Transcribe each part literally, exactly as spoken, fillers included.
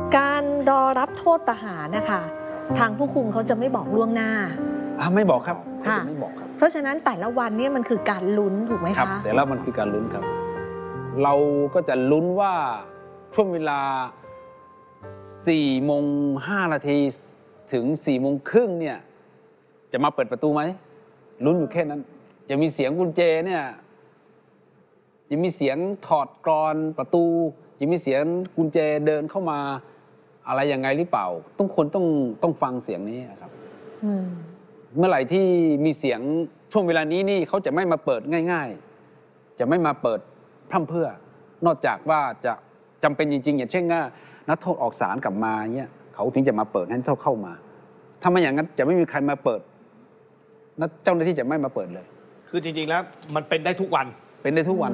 การรอรับโทษประหารนะคะทางผู้คุมเขาจะไม่บอกล่วงหน้าอ่าไม่บอกครับเขาจะไม่บอกครับเพราะฉะนั้นแต่ละวันเนี่ยมันคือการลุ้นถูกไหมคะครับแต่ละมันคือการลุ้นครับเราก็จะลุ้นว่าช่วงเวลาสี่โมงห้านาทีถึงสี่โมงครึ่งเนี่ยจะมาเปิดประตูไหมลุ้นอยู่แค่นั้นจะมีเสียงกุญแจเนี่ยจะมีเสียงถอดกลอนประตูจะมีเสียงกุญแจเดินเข้ามาอะไรยังไงหรือเปล่าต้องคนต้องต้องฟังเสียงนี้ครับเมื่อไหร่ที่มีเสียงช่วงเวลานี้นี่เขาจะไม่มาเปิดง่ายๆจะไม่มาเปิดพร่ำเพรื่อนอกจากว่าจะจำเป็นจริงๆอย่างเช่นว่านักโทษออกศาลกลับมาเนี่ยเขาถึงจะมาเปิดให้นักโทษเข้ามาถ้าไม่อย่างนั้นจะไม่มีใครมาเปิดนักเจ้าหน้าที่จะไม่มาเปิดเลยคือจริงๆแล้วมันเป็นได้ทุกวันเป็นได้ทุกวัน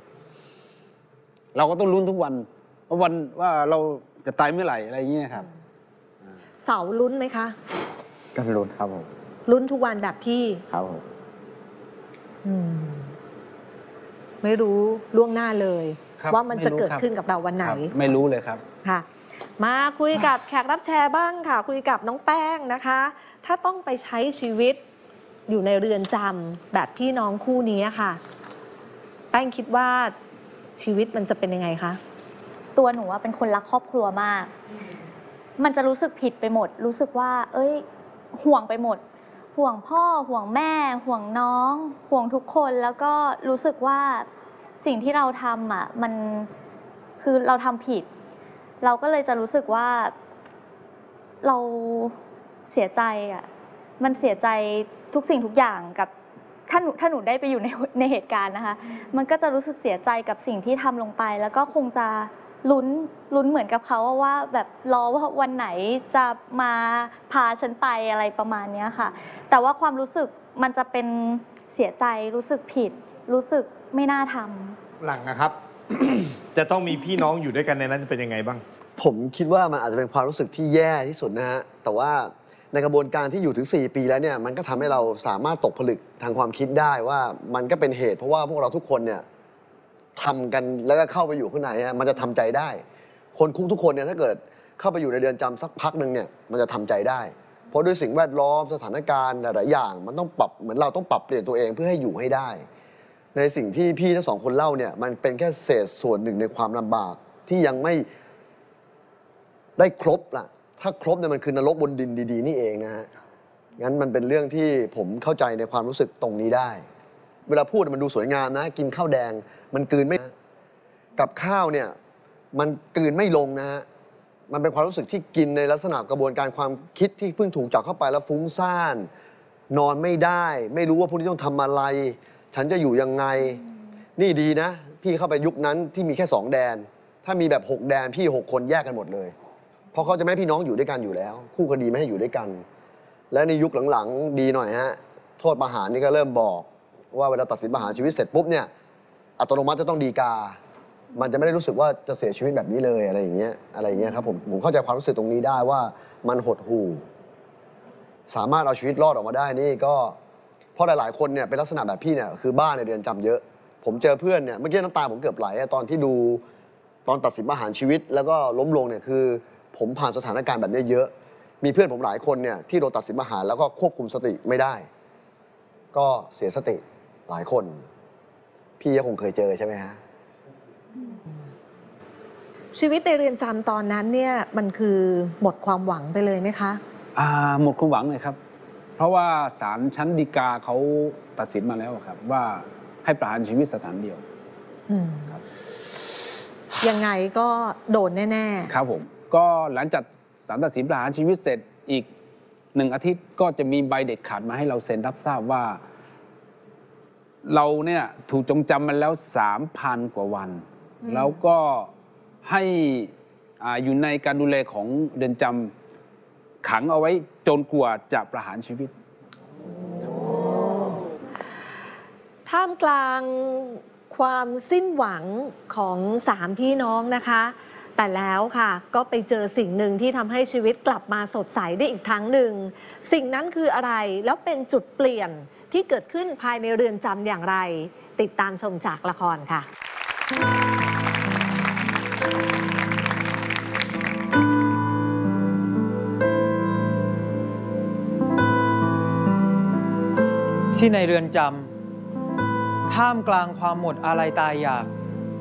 เราก็ต้องลุ้นทุกวันว่าวันว่าเราจะตายเมื่อไหร่อะไรอย่างเงี้ยครับเสาลุ้นไหมคะก็ลุ้นครับผมลุ้นทุกวันแบบพี่ครับผมไม่รู้ล่วงหน้าเลยว่ามันจะเกิดขึ้นกับเราวันไหนไม่รู้เลยครับค่ะมาคุยกับแขกรับแชร์บ้างค่ะคุยกับน้องแป้งนะคะถ้าต้องไปใช้ชีวิตอยู่ในเรือนจำแบบพี่น้องคู่นี้ค่ะแป้งคิดว่าชีวิตมันจะเป็นยังไงคะตัวหนูว่าเป็นคนรักครอบครัวมากมันจะรู้สึกผิดไปหมดรู้สึกว่าเอ้ยห่วงไปหมดห่วงพ่อห่วงแม่ห่วงน้องห่วงทุกคนแล้วก็รู้สึกว่าสิ่งที่เราทำอ่ะมันคือเราทำผิดเราก็เลยจะรู้สึกว่าเราเสียใจอ่ะมันเสียใจทุกสิ่งทุกอย่างกับถ้าหนูถ้าหนูได้ไปอยู่ในในเหตุการณ์นะคะมันก็จะรู้สึกเสียใจกับสิ่งที่ทำลงไปแล้วก็คงจะลุ้นลุ้นเหมือนกับเขาว่าแบบรอว่าวันไหนจะมาพาฉันไปอะไรประมาณนี้ค่ะแต่ว่าความรู้สึกมันจะเป็นเสียใจรู้สึกผิดรู้สึกไม่น่าทำหลังนะครับ จะต้องมีพี่น้องอยู่ด้วยกันในนั้นจะเป็นยังไงบ้างผมคิดว่ามันอาจจะเป็นความรู้สึกที่แย่ที่สุดนะฮะแต่ว่าในกระบวนการที่อยู่ถึงสี่ปีแล้วเนี่ยมันก็ทำให้เราสามารถตกผลึกทางความคิดได้ว่ามันก็เป็นเหตุเพราะว่าพวกเราทุกคนเนี่ยทำกันแล้วก็เข้าไปอยู่ข้างในมันจะทำใจได้ คนคุกทุกคนเนี่ยถ้าเกิดเข้าไปอยู่ในเรือนจำสักพักหนึ่งเนี่ยมันจะทำใจได้เพราะด้วยสิ่งแวดล้อมสถานการณ์หลายๆอย่างมันต้องปรับเหมือนเราต้องปรับเปลี่ยนตัวเองเพื่อให้อยู่ให้ได้ในสิ่งที่พี่ทั้งสองคนเล่าเนี่ยมันเป็นแค่เศษส่วนหนึ่งในความลำบากที่ยังไม่ได้ครบล่ะถ้าครบเนี่ยมันคือนรกบนดินดีๆนี่เองนะฮะงั้นมันเป็นเรื่องที่ผมเข้าใจในความรู้สึกตรงนี้ได้เวลาพูดมันดูสวยงามนะกินข้าวแดงมันกลืนไม่กับข้าวเนี่ยมันกลืนไม่ลงนะฮะมันเป็นความรู้สึกที่กินในลักษณะกระบวนการความคิดที่เพิ่งถูกจับเข้าไปแล้วฟุ้งซ่านนอนไม่ได้ไม่รู้ว่าพรุ่งนี้ต้องทำอะไรฉันจะอยู่ยังไงนี่ดีนะพี่เข้าไปยุคนั้นที่มีแค่สองแดนถ้ามีแบบหกแดนพี่หกคนแยกกันหมดเลยเพราะเขาจะไม่ให้พี่น้องอยู่ด้วยกันอยู่แล้วคู่คดีไม่ให้อยู่ด้วยกันและในยุคหลังๆดีหน่อยฮะโทษประหารนี่ก็เริ่มบอกว่าเวลาตัดสินประหารชีวิตเสร็จปุ๊บเนี่ยอัตโนมัติจะต้องฎีกามันจะไม่ได้รู้สึกว่าจะเสียชีวิตแบบนี้เลยอะไรอย่างเงี้ยอะไรอย่างเงี้ยครับผมผมเข้าใจความรู้สึกตรงนี้ได้ว่ามันหดหู่สามารถเอาชีวิตรอดออกมาได้นี่ก็เพราะหลายๆคนเนี่ยเป็นลักษณะแบบพี่เนี่ยคือบ้านในเรือนจำเยอะผมเจอเพื่อนเนี่ยเมื่อกี้น้ำตาผมเกือบไหลตอนที่ดูตอนตัดสินประหารชีวิตแล้วก็ล้มลงเนี่ยคือผมผ่านสถานการณ์แบบนี้เยอะมีเพื่อนผมหลายคนเนี่ยที่โดนตัดสินประหารแล้วก็ควบคุมสติไม่ได้ก็เสียสติหลายคนพี่ก็คงเคยเจอใช่ไหมฮะชีวิตในเรือนจำตอนนั้นเนี่ยมันคือหมดความหวังไปเลยไหมคะอ่าหมดความหวังเลยครับเพราะว่าศาลชั้นฎีกาเขาตัดสินมาแล้วครับว่าให้ประหารชีวิตสถานเดียวครับยังไงก็โดนแน่ๆครับผมก็หลังจากศาลตัดสินประหารชีวิตเสร็จอีกหนึ่งอาทิตย์ก็จะมีใบเด็ดขาดมาให้เราเซ็นรับทราบว่าเราเนี่ยถูกจงจำมาแล้วสามพันกว่าวันแล้วก็ให้อยู่ในการดูแลของเรือนจำขังเอาไว้จนกว่าจะประหารชีวิตท่ามกลางความสิ้นหวังของสามพี่น้องนะคะแต่แล้วค่ะก็ไปเจอสิ่งหนึ่งที่ทำให้ชีวิตกลับมาสดใสได้อีกครั้งหนึ่งสิ่งนั้นคืออะไรแล้วเป็นจุดเปลี่ยนที่เกิดขึ้นภายในเรือนจำอย่างไรติดตามชมจากละครค่ะที่ในเรือนจำท่ามกลางความหมดอาลัยตายอยาก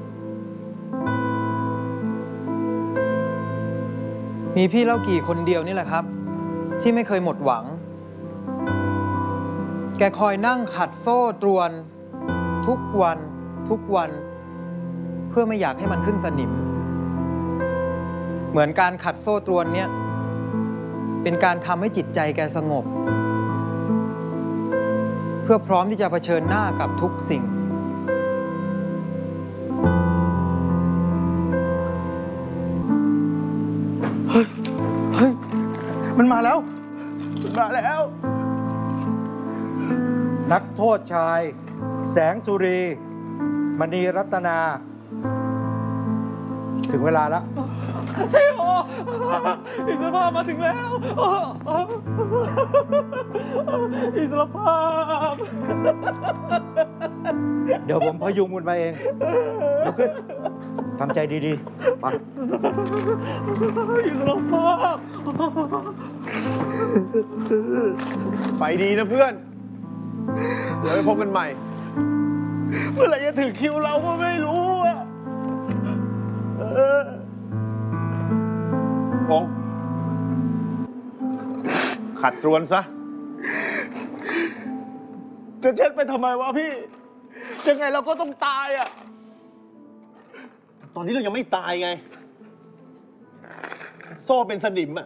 มีพี่เล่ากี่คนเดียวนี่แหละครับ ที่ไม่เคยหมดหวัง แกคอยนั่งขัดโซ่ตรวนทุกวันทุกวัน เพื่อไม่อยากให้มันขึ้นสนิม เหมือนการขัดโซ่ตรวนเนี่ยเป็นการทำให้จิตใจแกสงบ เพื่อพร้อมที่จะเผชิญหน้ากับทุกสิ่งเฮ้ย เฮ้ย มันมาแล้ว มันมาแล้ว นักโทษชาย แสงสุรี มณีรัตนา ถึงเวลาแล้วใช่โออิสรภาพมาถึงแล้วอิสรภาพเดี๋ยวผมพยุงคุณมาเองลุกขึ้นทำใจดีๆ ไปอิสรภาพไปดีนะเพื่อน เดี๋ยวไปพบกันใหม่เมื่อไหร่จะถึงคิวเราก็ไม่รู้อะเออพงษ์ขัดตรวนซะจะเช็ดไปทำไมวะพี่ ยังไงเราก็ต้องตายอ่ะตอนนี้เรายังไม่ตายไง โซ่เป็นสนิมอะ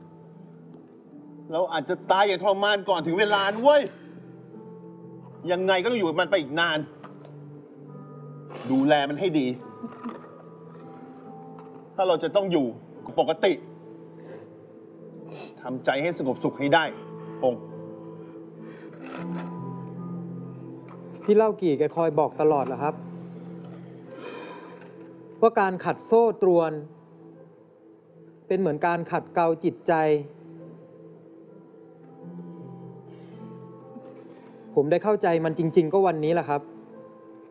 เราอาจจะตายอย่างทรมานก่อนถึงเวลานะเว้ย ยังไงก็ต้องอยู่กับมันไปอีกนาน ดูแลมันให้ดี ถ้าเราจะต้องอยู่ปกติทำใจให้สงบสุขให้ได้พงษ์พี่เล่ากี่แกคอยบอกตลอดแหละครับ ว่าการขัดโซ่ตรวน เป็นเหมือนการขัดเกลาจิตใจ ผมได้เข้าใจมันจริง ๆ ก็วันนี้แหละครับ